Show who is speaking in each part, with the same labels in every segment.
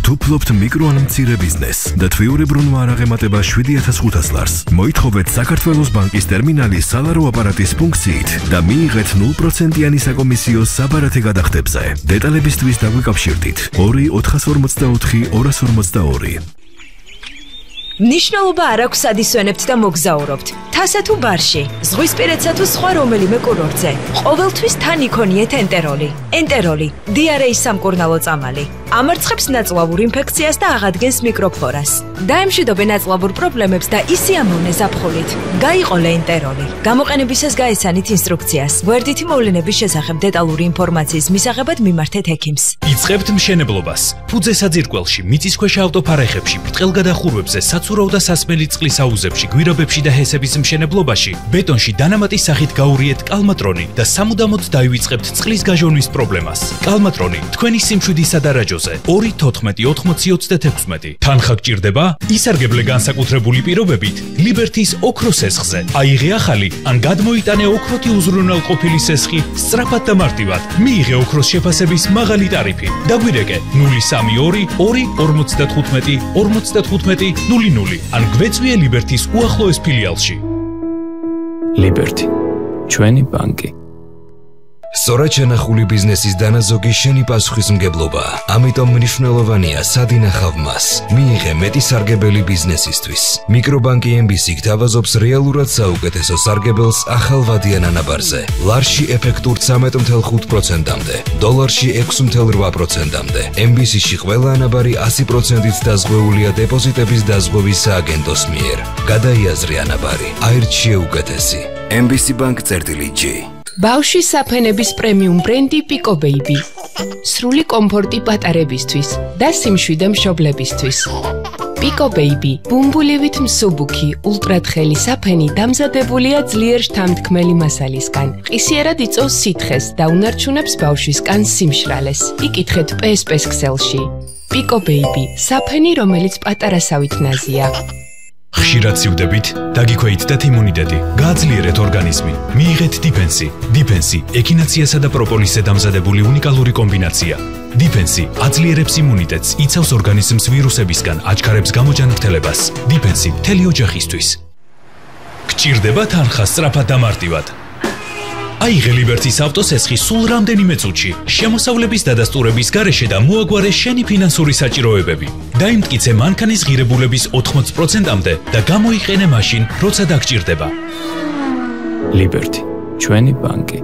Speaker 1: თუ ფლობთ მიკრო ან მცირე ბიზნესს და თვიურებრუნვა არ აღემატება 7500 ლარს, მოითხოვეთ საქართველოს ბანკის ტერმინალის სალარო აპარატის ფუნქციით და მიიღეთ 0%-იანი საკომისიო საბარათე გადახდებზე. დეტალებისთვის დაგვიკავშირდით 2-444-242.
Speaker 2: ნიშნულობა არ აქვს სად ისვენებთ და მოგზაურობთ. თასა თუ ბარში, ზღვისპირეთსა თუ სხვა რომელიმე კურორტზე. ყოველთვის თან იქონიეთ ენტეროლი. ენტეროლი, დიარეის სამკურნალო წამალი. ამარცხებს ნაწლავურ ინფექციას და აღადგენს მიკროფლორას. დაემშვიდობე ნაწლავურ პრობლემებს და ისიამოვნე ზაფხულით. გაიყოლე ენტეროლი. გამოყენებისას გაეცანით ინსტრუქციას. გვერდითი მოვლენების შესახებ დეტალური ინფორმაციის მისაღებად მიმართეთ ექიმს.
Speaker 3: იწყებთ მშენებლობას. ფუძე საძირკველში, მიწისქვეშა ავტოფარეხებში, ბრტყელგადახურვებზე, საცურავ და სასმელი წყლის აუზებში, გვირაბებში და ჰესების მშენებლობაში, ბეტონში დანამატის სახით გაურიეთ კალმატრონი და სამუდამოდ დაივიწყებთ წყლის გაჟონვის პრობლემას. კალმატრონი თქვენი სიმშვიდის სადარაჯოზე 2-14-80-36. თანხა გჭირდება? ისარგებლე განსაკუთრებული პირობებით ლიბერთის ოქროს სესხზე. აიღე ახალი ან გადმოიტანე ოქროთი უზრუნველყოფილი სესხი სწრაფად და მარტივად. მიიღე ოქროს შეფასების მაღალი ტარიფი. დაგვირეკე 032-55-55-00 ან გვეწვიე ლიბერთის უახლოეს ფილიალში.
Speaker 4: ლიბერთი, ჩვენი ბანკი.
Speaker 5: სწორად შენახული ბიზნესის დანაზოგი შენი პასუხისმგებლობაა. ამიტომ მნიშვნელოვანია სად ინახავ მას. მიიღე მეტი სარგებელი ბიზნესისთვის. მიკრობანკი MBC გთავაზობს რეალურად საუკეთესო სარგებელს ახალვადიან ანაბარზე. ლარში ეფექტურ 13.5%-მდე, დოლარში 6.8%-მდე. MBC-ში ყველა ანაბარი 100%-ით დაზღვეულია დეპოზიტების დაზღვევის სააგენტოს მიერ. გადაიაზრე ანაბარი. აირჩიე უკეთესი. MBC Bank-G.
Speaker 6: ბავშვის საფენების პრემიუმ ბრენდი Pico Baby. სრული კომფორტი პატარებისთვის და სიმშვიდე მშობლებისთვის. Pico Baby, ბუმბულივით მსუბუქი, ულტრათხელი საფენი დამზადებულია ძლიერ შთამთქმელი მასალისგან. ყისიერად იწვევს სითხეს და უნარჩუნებს ბავშვის კანს სიმშრალეს. იკითხეთ PSP-ს ქსელში. Pico Baby, საფენი, რომელიც პატარასავით ნაზია.
Speaker 3: ხშირად სივდებით, დაგიქვეითდეთ იმუნიტეტი, გააძლიერეთ ორგანიზმი. მიიღეთ დიფენსი. დიფენსი ექინაციასა და პროპოლისზე დამზადებული უნიკალური კომბინაცია. დიფენსი აძლიერებს იმუნიტეტს, იცავს ორგანიზმს ვირუსებისგან, აჩქარებს გამოჯანმრთელებას. დიფენსი მთელი ოჯახისთვის. გჭირდება თანხა სწრაფად და მარტივად. აიღე ლიბერთის ავტოსესხი სულ რამდენიმე წუთში, შემოსავლების დადასტურების გარეშე და მოაგვარე შენი ფინანსური საჭიროებები. დაიმტკიცე მანქანის ღირებულების 80%-მდე და გამოიყენე მაშინ, როცა დაგჭირდება.
Speaker 4: ლიბერთი, ჩვენი ბანკი.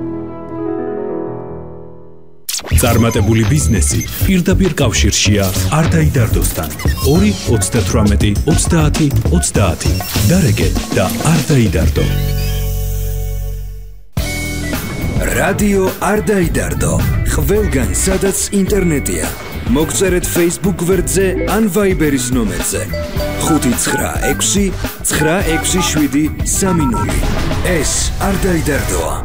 Speaker 3: წარმატებული ბიზნესი პირდაპირ კავშირშია არ დაიდარდოსთან. 2-38-30-30. დარეკე და არ დაიდარდო.
Speaker 5: რადიო არ დაიდარდო. ყველგან სადაც ინტერნეტია. მოგწერეთ Facebook გვერდზე ან Viber-ის ნომერზე 596-967-30. ეს არ დაიდარდოა.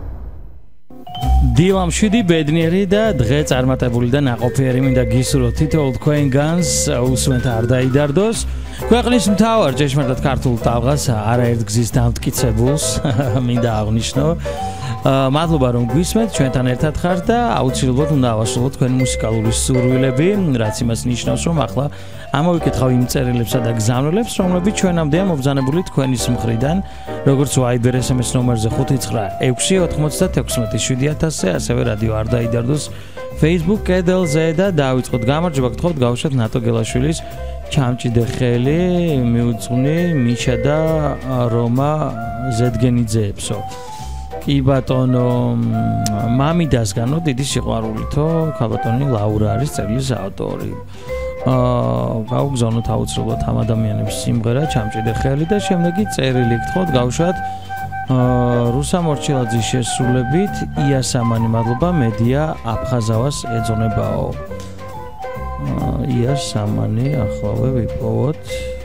Speaker 7: დილამ 7 ბედნიერი და დღე წარმატებული და ნაყოფიერი მინდა გისურვოთ თითოეულ თქვენგანს უსმენთ არ დაიდარდოს. ქვეყნის მთავარ ჭეშმარიტად ქართულ ტალღას არაერთ გზის დამტკიცებულს მინდა აღნიშნო. მადლობა რომ გვისმენთ, ჩვენთან ერთად ხართ და აუცილებლად უნდა ავასრულოთ თქვენი მუსიკალური სურვილები, რაც იმას ნიშნავს, რომ ახლა ამოვიკითხავ იმ წერილებსა და გზავნილებს, რომლებიც ჩვენამდეა მობრძანებული თქვენის მხრიდან, როგორც Viber SMS ნომერზე 596-90-76-7000-ზე, ასევე რადიო არ დაიდარდოს Facebook კედელზე და დავიწყოთ გამარჯობა გთხოვთ გავუშვათ ნატო გელაშვილის ჩამჭიდე ხელი, მიუძღვნი მიშა და რომა ზედგენიძეებსო. კი ბატონო, მამიდასგანო დიდი სიყვარულითო, ქალბატონი ლაურა არის წერილის ავტორი. გავგზავნოთ აუცილებლად ამ ადამიანების სიმღერა ჩამჭიდე ხელი და შემდეგი წერილი გთხოვთ გავუშვათ რუსა მორჩილაძის შესრულებით იასამანი მადლობა მედია აფხაზავას ეძონებაო. იასამანი ახლავე ვიპოვოთ.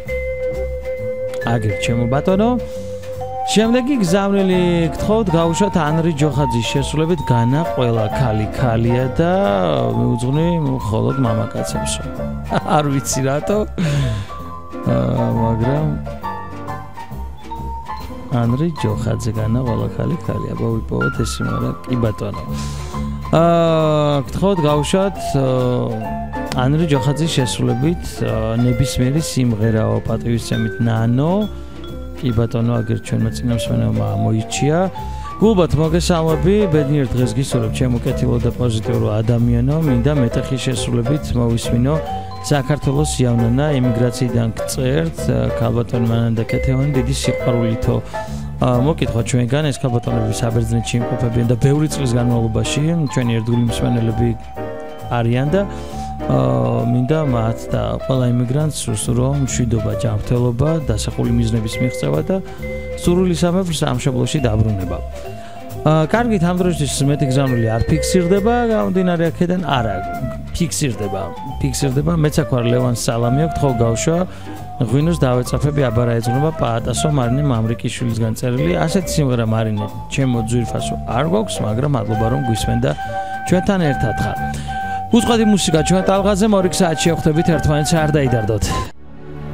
Speaker 7: აგერ ჩემო ბატონო. შემდეგი გზავნილი გთხოვთ გავუშვათ ანრი ჯოხაძის შესრულებით განა ყველა ქალი ქალია და მიუძღვნი მხოლოდ მამაკაცებსო. არ ვიცი რატო. მაგრამ ანრი ჯოხაძე განა ყველა ქალი ქალია. ვიპოვოთ ეს სიმღერა კი ბატონო. გთხოვთ გავუშვათ ანრი ჯოხაძის შესრულებით ნებისმიერი სიმღერაო პატივისცემით ნანო კი ბატონო აგერ ჩვენმა წინამსვენელმა მოიჩია გულბათ მოგესალმები ბედნიერ დღეს გისურვებ ჩემო კეთილო და პოზიტიურ ადამიანო მინდა მეტეხი შესრულებით მოვისმინო საქართველოს იავნანა ემიგრაციიდან გწერთ ქალბატონ მანანდა კეთევანი დიდი სიყვარულითო მოკითხვა ჩვენგან ეს ქალბატონები საბერძნეთში იმყოფებიან და ბევრი წლის განმავლობაში ჩვენი ერთგული მსმენელები არიან და მინდა მათ და ყველა იმიგრანტს რომ მშვიდობა ჯანმრთელობა დასახული მიზნების მიღწევა და სურვილი სამეფოს სამშობლოში დაბრუნება კარგით ამ დროისთვის მეტიგზავნილი არ ფიქსირდება გამომდინარე აქედან არა ფიქსირდება მეც აქ ვარ ლევან სალამი აქვს ხო გავშვა ღვინოს დავეწაფები აბარა ეძღვნება პაატასო მარინე მამრიკიშვილისგან წერილი ასეთი სიმღერა მარინე ჩემო ძვირფასო არ გვაქვს მაგრამ მადლობა რომ გვისმენდა ჩვენთან ერთად ხარ უცხოეთი მუსიკა ჩვენ ტალღაზე 2 საათში ხვდებით ერთმანეთს არ დაიდარდოთ